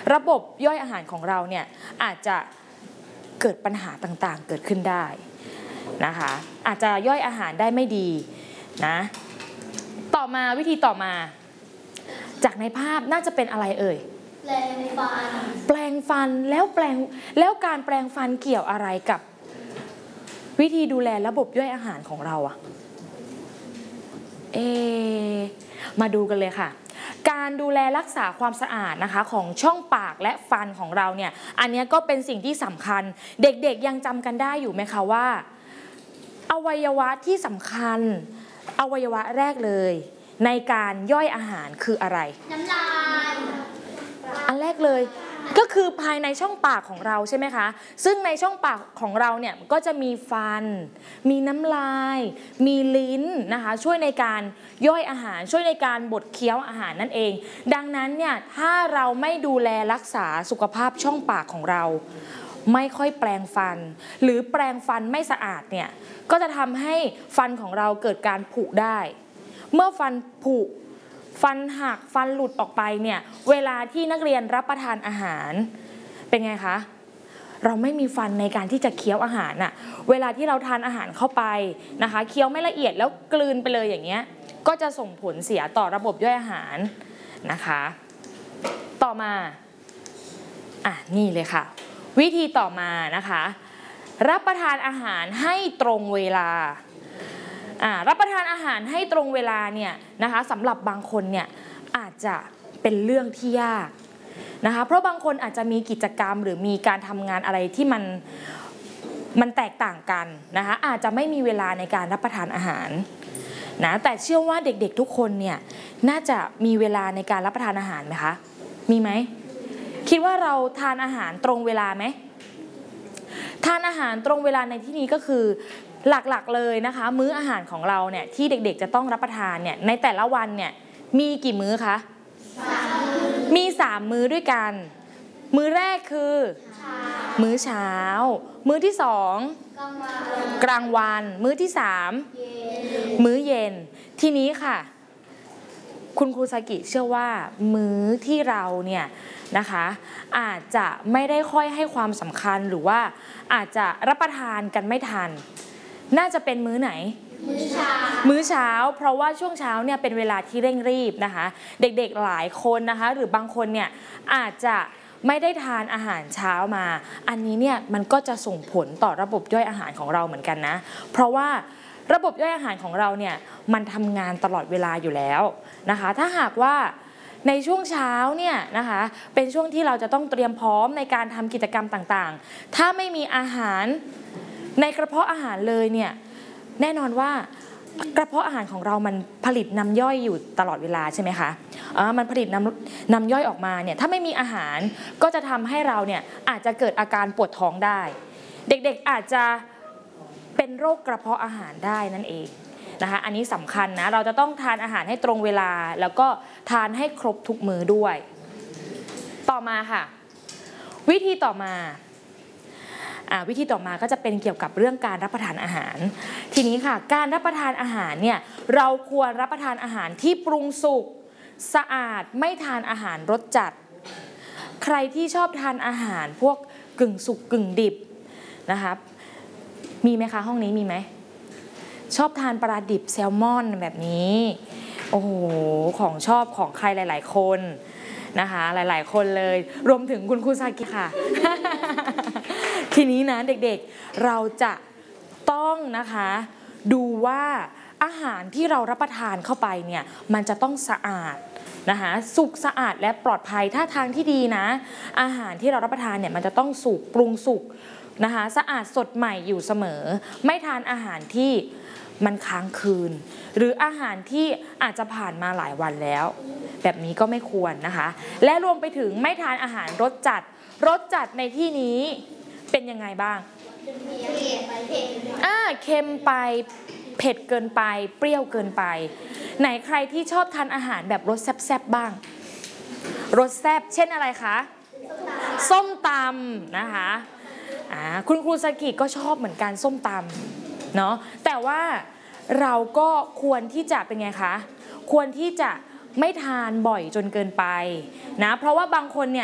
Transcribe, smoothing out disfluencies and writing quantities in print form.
ระบบย่อยอาหารของเราเนี่ยอาจจะเกิดปัญหาต่างๆเกิดขึ้นได้นะคะอาจจะย่อยอาหารได้ไม่ดีนะต่อมาวิธีต่อมาจากในภาพน่าจะเป็นอะไรเอ่ยแปรงฟันแล้วการแปรงฟันเกี่ยวอะไรกับวิธีดูแลระบบย่อยอาหารของเราอะมาดูกันเลยค่ะการดูแลรักษาความสะอาดนะคะของช่องปากและฟันของเราเนี่ยอันนี้ก็เป็นสิ่งที่สำคัญเด็กๆยังจำกันได้อยู่ไหมคะว่าอวัยวะที่สำคัญอวัยวะแรกเลยในการย่อยอาหารคืออะไรน้ำลายอันแรกเลยก็คือภายในช่องปากของเราใช่ไหมคะซึ่งในช่องปากของเราเนี่ยก็จะมีฟันมีน้ำลายมีลิ้นนะคะช่วยในการย่อยอาหารช่วยในการบดเคี้ยวอาหารนั่นเองดังนั้นเนี่ยถ้าเราไม่ดูแลรักษาสุขภาพช่องปากของเราไม่ค่อยแปรงฟันหรือแปรงฟันไม่สะอาดเนี่ยก็จะทำให้ฟันของเราเกิดการผุได้เมื่อฟันผุฟันหักฟันหลุดออกไปเนี่ยเวลาที่นักเรียนรับประทานอาหารเป็นไงคะเราไม่มีฟันในการที่จะเคี้ยวอาหารน่ะเวลาที่เราทานอาหารเข้าไปนะคะเคี้ยวไม่ละเอียดแล้วกลืนไปเลยอย่างเงี้ยก็จะส่งผลเสียต่อระบบย่อยอาหารนะคะต่อมานี่เลยค่ะวิธีต่อมานะคะรับประทานอาหารให้ตรงเวลารับประทานอาหารให้ตรงเวลาเนี่ยนะคะสำหรับบางคนเนี่ยอาจจะเป็นเรื่องที่ยากนะคะเพราะบางคนอาจจะมีกิจกรรมหรือมีการทำงานอะไรที่มันแตกต่างกันนะคะอาจจะไม่มีเวลาในการรับประทานอาหารนะแต่เชื่อว่าเด็กๆทุกคนเนี่ยน่าจะมีเวลาในการรับประทานอาหารไหมคะมีไหมคิดว่าเราทานอาหารตรงเวลาไหมทานอาหารตรงเวลาในที่นี้ก็คือหลักๆเลยนะคะมื้ออาหารของเราเนี่ยที่เด็กๆจะต้องรับประทานเนี่ยในแต่ละวันเนี่ยมีกี่มื้อคะมี3มื้อด้วยกันมื้อแรกคือมื้อเช้ามื้อที่2กลางวันมื้อที่3มื้อเย็นทีนี้ค่ะคุณครูซากิเชื่อว่ามื้อที่เราเนี่ยนะคะอาจจะไม่ได้ค่อยให้ความสำคัญหรือว่าอาจจะรับประทานกันไม่ทันน่าจะเป็นมื้อไหนมื้อเช้าเพราะว่าช่วงเช้าเนี่ยเป็นเวลาที่เร่งรีบนะคะเด็กๆหลายคนนะคะหรือบางคนเนี่ยอาจจะไม่ได้ทานอาหารเช้ามาอันนี้เนี่ยมันก็จะส่งผลต่อระบบย่อยอาหารของเราเหมือนกันนะเพราะว่าระบบย่อยอาหารของเราเนี่ยมันทำงานตลอดเวลาอยู่แล้วนะคะถ้าหากว่าในช่วงเช้าเนี่ยนะคะเป็นช่วงที่เราจะต้องเตรียมพร้อมในการทำกิจกรรมต่างๆถ้าไม่มีอาหารในกระเพาะอาหารเลยเนี่ยแน่นอนว่ากระเพาะอาหารของเรามันผลิตน้ำย่อยอยู่ตลอดเวลาใช่ไหมคะมันผลิตน้ำย่อยออกมาเนี่ยถ้าไม่มีอาหารก็จะทำให้เราเนี่ยอาจจะเกิดอาการปวดท้องได้เด็กๆอาจจะเป็นโรคกระเพาะอาหารได้นั่นเองนะคะอันนี้สำคัญนะเราจะต้องทานอาหารให้ตรงเวลาแล้วก็ทานให้ครบทุกมื้อด้วยต่อมาค่ะวิธีต่อมาก็จะเป็นเกี่ยวกับเรื่องการรับประทานอาหารทีนี้ค่ะการรับประทานอาหารเนี่ยเราควรรับประทานอาหารที่ปรุงสุกสะอาดไม่ทานอาหารรสจัดใครที่ชอบทานอาหารพวกกึ่งสุกกึ่งดิบนะคะมีไหมคะห้องนี้มีไหมชอบทานปลาดิบแซลมอนแบบนี้โอ้โหของชอบของใครหลายๆคนนะคะหลายๆคนเลยรวมถึงคุณครูซากิค่ะ ทีนี้นะเด็กๆเราจะต้องนะคะดูว่าอาหารที่เรารับประทานเข้าไปเนี่ยมันจะต้องสะอาดนะคะสุกสะอาดและปลอดภัยถ้าทางที่ดีนะอาหารที่เรารับประทานเนี่ยมันจะต้องสุกปรุงสุกนะคะสะอาดสดใหม่อยู่เสมอไม่ทานอาหารที่มันค้างคืนหรืออาหารที่อาจจะผ่านมาหลายวันแล้วแบบนี้ก็ไม่ควรนะคะและรวมไปถึงไม่ทานอาหารรสจัดในที่นี้เป็นยังไงบ้างเค็มไปเผ็ดเกินไปเปรี้ยวเกินไปไหนใครที่ชอบทานอาหารแบบรสแซ่บๆบ้างรสแซ่บเช่นอะไรคะส้มตำนะคะคุณครูซากิก็ชอบเหมือนกันส้มตำเนาะแต่ว่าเราก็ควรที่จะเป็นไงคะควรที่จะไม่ทานบ่อยจนเกินไปนะเพราะว่าบางคนเนี่ย